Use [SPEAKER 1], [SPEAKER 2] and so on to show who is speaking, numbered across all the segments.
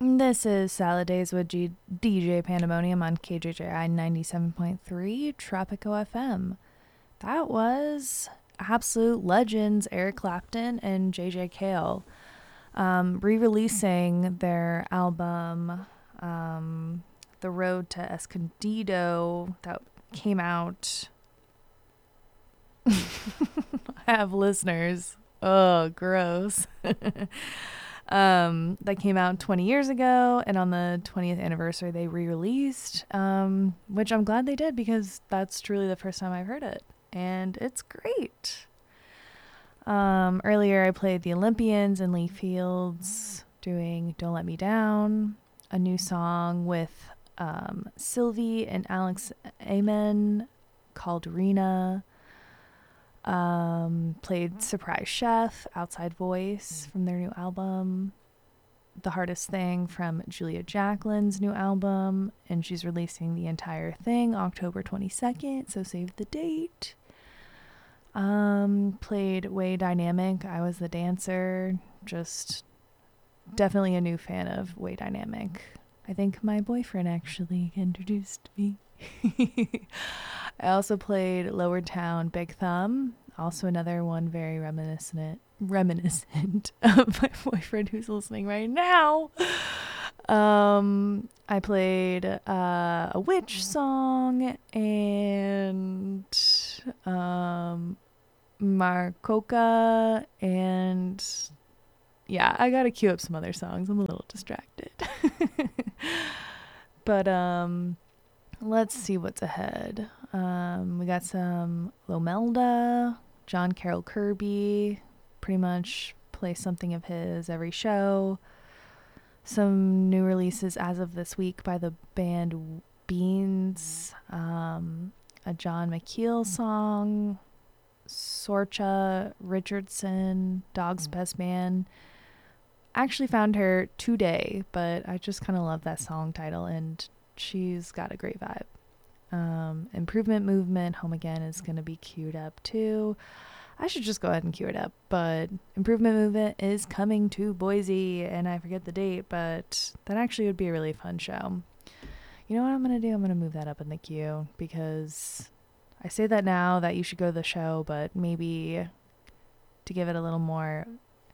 [SPEAKER 1] This is Salad Days with DJ Pandemonium on KJJI 97.3 Tropico FM. That was absolute legends Eric Clapton and JJ Cale re-releasing their album The Road to Escondido that came out. I have listeners. Oh, gross. That came out 20 years ago, and on the 20th anniversary they re-released, which I'm glad they did because that's truly the first time I've heard it, and it's great. Earlier I played the Olympians and Lee Fields doing Don't Let Me Down, a new song with Sylvie and Alex Amen called Rena. Played Surprise Chef, Outside Voice from their new album. The Hardest Thing from Julia Jacqueline's new album, and she's releasing the entire thing October 22nd, so save the date. Played Way Dynamic, I Was the Dancer, just definitely a new fan of Way Dynamic. I think my boyfriend actually introduced me. I also played Lower Town Big Thumb, also another one very reminiscent of my boyfriend who's listening right now. I played a witch song and Marcoca, and yeah, I gotta queue up some other songs. I'm a little distracted. But let's see what's ahead. We got some Lomelda, John Carroll Kirby, pretty much play something of his every show. Some new releases as of this week by the band Beans, a John McKeel song, Sorcha Richardson, Dog's Best Man. I actually found her today, but I just kind of love that song title, and she's got a great vibe. Improvement Movement, Home Again is going to be queued up too. I should just go ahead and queue it up, but Improvement Movement is coming to Boise, and I forget the date, but that actually would be a really fun show. You know what I'm going to do? I'm going to move that up in the queue, because I say that now that you should go to the show, but maybe to give it a little more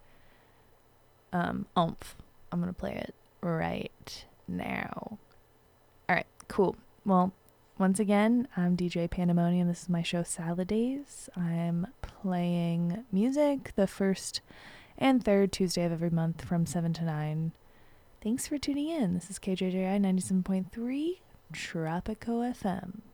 [SPEAKER 1] oomph, I'm going to play it right now. Alright, cool. Well, once again, I'm DJ Pandemonium. This is my show Salad Days. I'm playing music the first and third Tuesday of every month from 7 to 9. Thanks for tuning in. This is KJJI 97.3 Tropico FM.